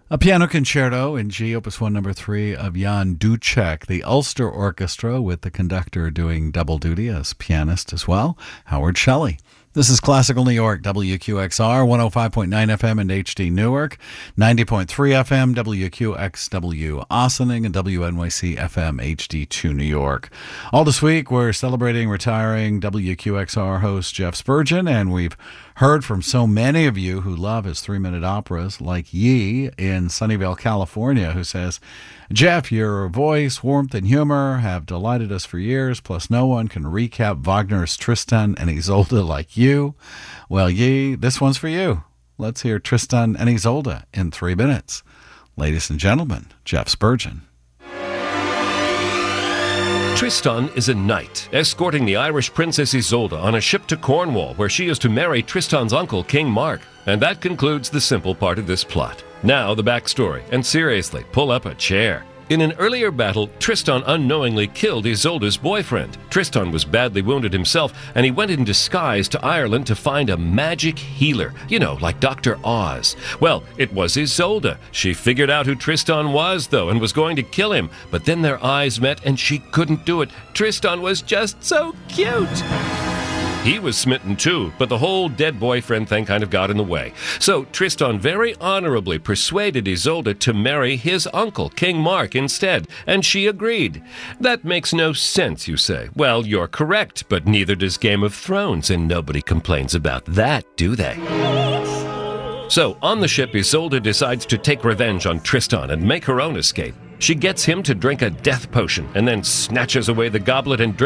A piano concerto in G, Opus 1, number 3 of Jan Ducek, the Ulster Orchestra, with the conductor doing double duty as pianist as well, Howard Shelley. This is Classical New York, WQXR, 105.9 FM in HD Newark, 90.3 FM, WQXW Ossining, and WNYC FM HD2 New York. All this week, we're celebrating retiring WQXR host Jeff Spurgeon, and we've heard from so many of you who love his 3-minute operas, like Yi in Sunnyvale, California, who says, Jeff, your voice, warmth, and humor have delighted us for years, plus no one can recap Wagner's Tristan and Isolde like you. Well, Yi, this one's for you. Let's hear Tristan and Isolde in 3 minutes. Ladies and gentlemen, Jeff Spurgeon. Tristan is a knight, escorting the Irish Princess Isolde on a ship to Cornwall, where she is to marry Tristan's uncle, King Mark. And that concludes the simple part of this plot. Now the backstory, and seriously, pull up a chair. In an earlier battle, Tristan unknowingly killed Isolde's boyfriend. Tristan was badly wounded himself, and he went in disguise to Ireland to find a magic healer. You know, like Dr. Oz. Well, it was Isolde. She figured out who Tristan was, though, and was going to kill him. But then their eyes met, and she couldn't do it. Tristan was just so cute. He was smitten too, but the whole dead boyfriend thing kind of got in the way. So Tristan very honorably persuaded Isolde to marry his uncle, King Mark, instead, and she agreed. That makes no sense, you say. Well, you're correct, but neither does Game of Thrones, and nobody complains about that, do they? So, on the ship, Isolde decides to take revenge on Tristan and make her own escape. She gets him to drink a death potion, and then snatches away the goblet and drinks